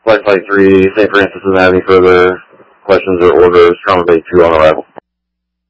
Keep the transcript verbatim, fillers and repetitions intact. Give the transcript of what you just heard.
Flight Flight three, Saint Francis doesn't have any further questions or orders. Trauma Bay two on arrival.